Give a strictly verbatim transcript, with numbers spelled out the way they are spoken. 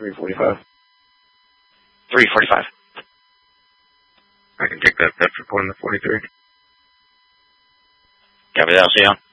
three forty-five. three forty-five. I can take that. That's report on the forty-three. Copy that. I'll see you on.